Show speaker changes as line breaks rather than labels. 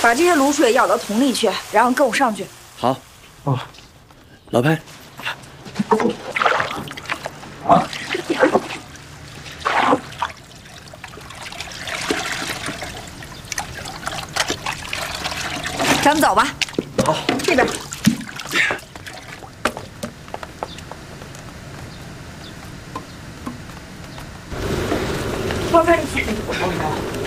把这些卤水舀到桶里去，然后跟我上去。
好。哦，老潘。
好。咱们走吧。
好，
这边。老潘，你起。